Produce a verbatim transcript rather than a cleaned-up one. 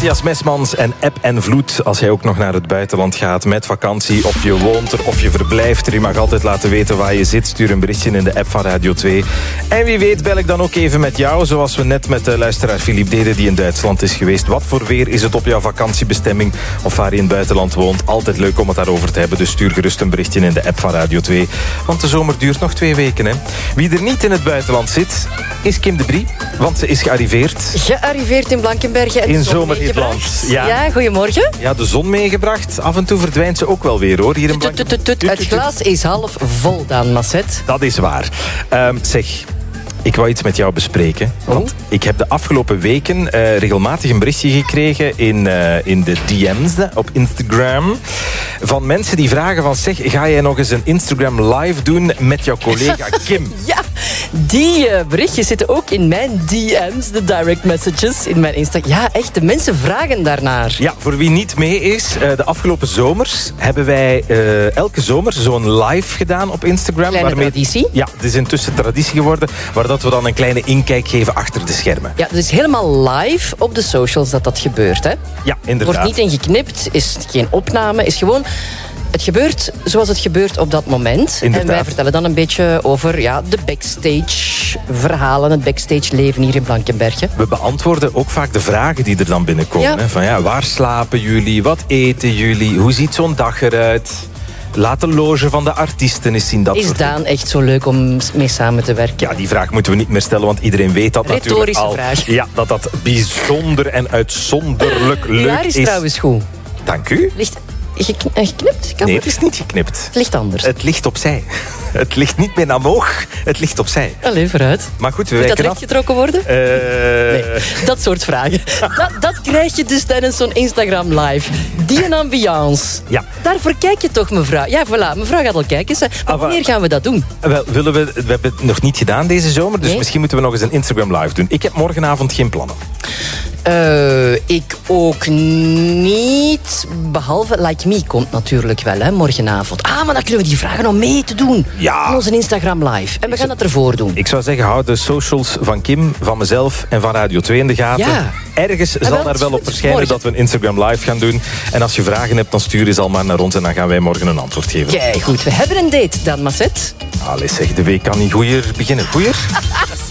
Matthias Mesmans en Eb en Vloed. Als jij ook nog naar het buitenland gaat met vakantie, of je woont er of je verblijft er, je mag altijd laten weten waar je zit. Stuur een berichtje in de app van Radio twee. En wie weet bel ik dan ook even met jou, zoals we net met de luisteraar Philippe deden die in Duitsland is geweest. Wat voor weer is het op jouw vakantiebestemming of waar je in het buitenland woont? Altijd leuk om het daarover te hebben, dus stuur gerust een berichtje in de app van Radio twee. Want de zomer duurt nog twee weken, hè. Wie er niet in het buitenland zit, is Kim de Brie, want ze is gearriveerd. Gearriveerd in Blankenberge en in de zon Zomerhitland. Ja. ja, goedemorgen. Ja, de zon meegebracht. Af en toe verdwijnt ze ook wel weer, hoor. Hier in Blankenberge. Het glas is half vol, Daan Masset. Dat is waar. Um, zeg... Ik wou iets met jou bespreken. Want oh. ik heb de afgelopen weken uh, regelmatig een berichtje gekregen in, uh, in de D M's op Instagram. Van mensen die vragen van, zeg, ga jij nog eens een Instagram live doen met jouw collega Kim? Ja, die uh, berichtjes zitten ook in mijn D M's, de direct messages in mijn Instagram. Ja, echt, de mensen vragen daarnaar. Ja, voor wie niet mee is, uh, de afgelopen zomers hebben wij uh, elke zomer zo'n live gedaan op Instagram. Kleine waarmee, traditie. Ja, het is intussen traditie geworden, waar dat we dan een kleine inkijk geven achter de schermen. Ja, dus helemaal live op de socials dat dat gebeurt, hè? Ja, inderdaad. Wordt niet ingeknipt, is geen opname, is gewoon... Het gebeurt zoals het gebeurt op dat moment. Inderdaad. En wij vertellen dan een beetje over ja, de backstage-verhalen, het backstage-leven hier in Blankenberge. We beantwoorden ook vaak de vragen die er dan binnenkomen. Ja. Hè? Van ja, waar slapen jullie? Wat eten jullie? Hoe ziet zo'n dag eruit? Laat de loge van de artiesten eens zien. Dat is soort Daan dingen. Echt zo leuk om mee samen te werken? Ja, die vraag moeten we niet meer stellen, want iedereen weet dat Retorische natuurlijk al. vraag. Ja, dat dat bijzonder en uitzonderlijk leuk Haar is. is. Trouwens goed. Dank u. Ligt geknipt? Kan nee, het is niet geknipt. Het ligt anders. Het ligt opzij. Het ligt niet meer omhoog, het ligt opzij. Allee, vooruit. Maar goed, we Moet dat wijken af. rechtgetrokken worden? Uh... Nee, dat soort vragen. dat, dat krijg je dus tijdens zo'n Instagram live. Die een ambiance. Ja. Daarvoor kijk je toch, mevrouw? Ja, voilà. Mevrouw gaat al kijken. Maar ah, wanneer gaan we dat doen? Wel, willen we, we hebben het nog niet gedaan deze zomer, dus nee? misschien moeten we nog eens een Instagram live doen. Ik heb morgenavond geen plannen. Uh, ik ook niet. Behalve Like Me komt natuurlijk wel, hè, morgenavond. Ah, maar dan kunnen we die vragen om mee te doen. Ja. Aan onze Instagram live. En we gaan dat ervoor doen. Ik zou zeggen, hou de socials van Kim, van mezelf en van Radio twee in de gaten. Ja. Ergens wel, zal daar wel op verschijnen morgen. dat we een Instagram live gaan doen. En als je vragen hebt, dan stuur je ze al maar naar ons en dan gaan wij morgen een antwoord geven. Kijk, goed. We hebben een date, Dan Masset. Allee zeg, de week kan niet goeier beginnen. Goeier?